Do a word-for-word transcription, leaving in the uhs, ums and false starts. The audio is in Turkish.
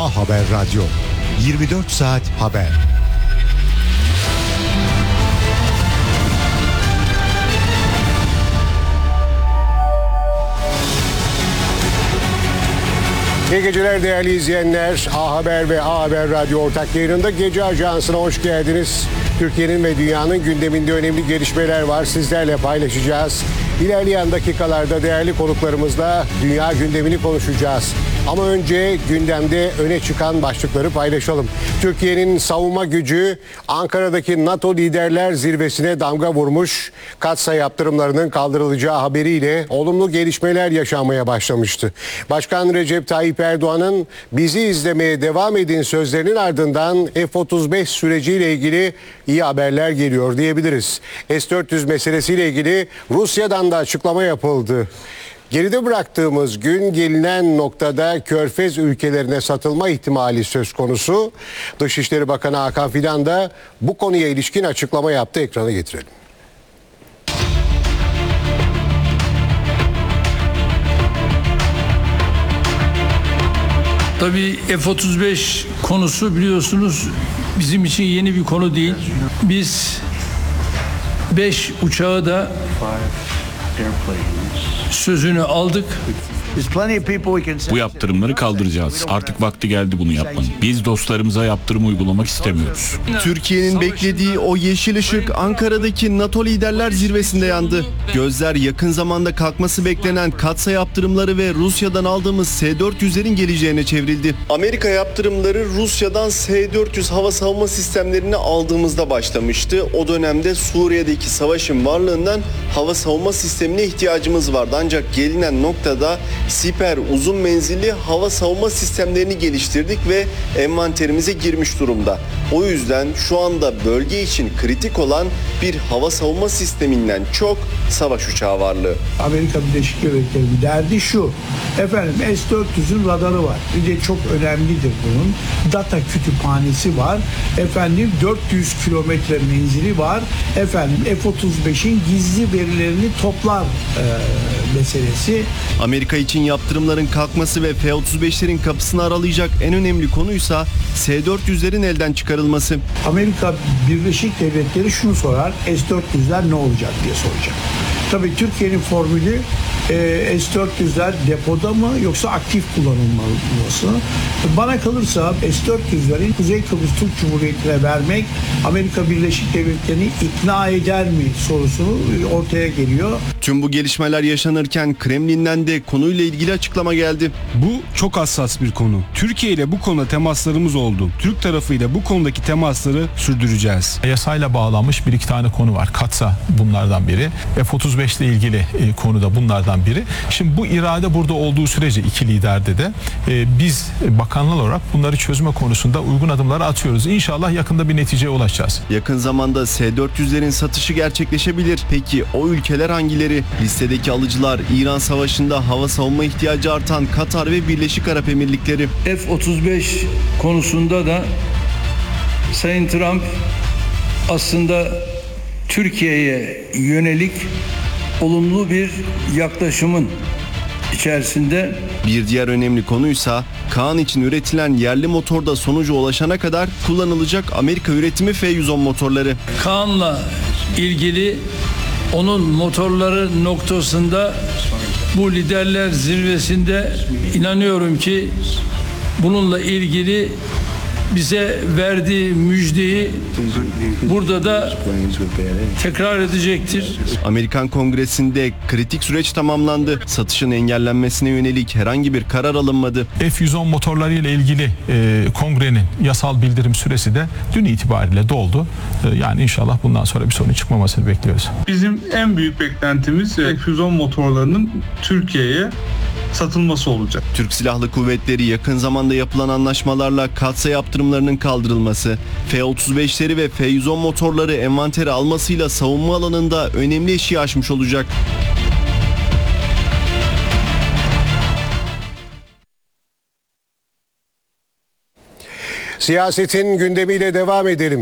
A Haber Radyo. yirmi dört saat haber. İyi geceler değerli izleyenler. A Haber ve A Haber Radyo ortak yayınında Gece Ajansı'na hoş geldiniz. Türkiye'nin ve dünyanın gündeminde önemli gelişmeler var. Sizlerle paylaşacağız. İlerleyen dakikalarda değerli konuklarımızla dünya gündemini konuşacağız. Ama önce gündemde öne çıkan başlıkları paylaşalım. Türkiye'nin savunma gücü Ankara'daki NATO Liderler Zirvesi'ne damga vurmuş. Katsayı yaptırımlarının kaldırılacağı haberiyle olumlu gelişmeler yaşanmaya başlamıştı. Başkan Recep Tayyip Erdoğan'ın bizi izlemeye devam edin sözlerinin ardından F otuz beş süreciyle ilgili iyi haberler geliyor diyebiliriz. S dört yüz meselesiyle ilgili Rusya'dan da açıklama yapıldı. Geride bıraktığımız gün gelinen noktada Körfez ülkelerine satılma ihtimali söz konusu. Dışişleri Bakanı Hakan Fidan da bu konuya ilişkin açıklama yaptı. Ekrana getirelim. Tabii F otuz beş konusu biliyorsunuz bizim için yeni bir konu değil. Biz beş uçağı da sözünü aldık. Bu yaptırımları kaldıracağız. Artık vakti geldi bunu yapmanın. Biz dostlarımıza yaptırım uygulamak istemiyoruz. Türkiye'nin beklediği o yeşil ışık Ankara'daki NATO Liderler Zirvesi'nde yandı. Gözler yakın zamanda kalkması beklenen katsayı yaptırımları ve Rusya'dan aldığımız S dört yüzlerin geleceğine çevrildi. Amerika yaptırımları Rusya'dan S dört yüz hava savunma sistemlerini aldığımızda başlamıştı. O dönemde Suriye'deki savaşın varlığından hava savunma sistemine ihtiyacımız vardı. Ancak gelinen noktada siper uzun menzilli hava savunma sistemlerini geliştirdik ve envanterimize girmiş durumda. O yüzden şu anda bölge için kritik olan bir hava savunma sisteminden çok savaş uçağı varlığı. Amerika Birleşik Devletleri'nin derdi şu. Efendim S dört yüzün radarı var. Bir de çok önemlidir bunun. Data kütüphanesi var. Efendim dört yüz kilometre menzili var. Efendim F otuz beşin gizli verilerini toplar e, meselesi. Amerika için yaptırımların kalkması ve F otuz beşlerin kapısını aralayacak en önemli konuysa S dört yüzlerin elden çıkarılması. Amerika Birleşik Devletleri şunu sorar. S dört yüzler ne olacak diye soracak. Tabii Türkiye'nin formülü e, S dört yüzler depoda mı yoksa aktif kullanılması? Bana kalırsa S dört yüzlerin Kuzey Kıbrıs Türk Cumhuriyeti'ne vermek Amerika Birleşik Devletleri'ni ikna eder mi sorusu ortaya geliyor. Tüm bu gelişmeler yaşanırken Kremlin'den de konuyla ilgili açıklama geldi. Bu çok hassas bir konu. Türkiye ile bu konuda temaslarımız oldu. Türk tarafıyla bu konudaki temasları sürdüreceğiz. Yasayla bağlanmış bir iki tane konu var. Katsa bunlardan biri. F otuz beş ile ilgili e, konu da bunlardan biri. Şimdi bu irade burada olduğu sürece iki liderde de e, biz bakanlar olarak bunları çözme konusunda uygun adımları atıyoruz. İnşallah yakında bir neticeye ulaşacağız. Yakın zamanda S dört yüzlerin satışı gerçekleşebilir. Peki o ülkeler hangileri? Listedeki alıcılar İran Savaşı'nda hava savunma ihtiyacı artan Katar ve Birleşik Arap Emirlikleri. F otuz beş konusunda da Sayın Trump aslında Türkiye'ye yönelik olumlu bir yaklaşımın içerisinde. Bir diğer önemli konuysa Kaan için üretilen yerli motorda sonuca ulaşana kadar kullanılacak Amerika üretimi F yüz on motorları. Kaan'la ilgili onun motorları noktasında bu liderler zirvesinde inanıyorum ki bununla ilgili bize verdiği müjdeyi burada da tekrar edecektir. Amerikan Kongresi'nde kritik süreç tamamlandı. Satışın engellenmesine yönelik herhangi bir karar alınmadı. F yüz on motorları ile ilgili e, kongrenin yasal bildirim süresi de dün itibariyle doldu. E, yani inşallah bundan sonra bir sorun çıkmamasını bekliyoruz. Bizim en büyük beklentimiz F yüz on motorlarının Türkiye'ye satılması olacak. Türk Silahlı Kuvvetleri yakın zamanda yapılan anlaşmalarla katsayı yaptırımlarının kaldırılması, F otuz beşleri ve F yüz on motorları envantere almasıyla savunma alanında önemli eşiği aşmış olacak. Siyasetin gündemiyle devam edelim.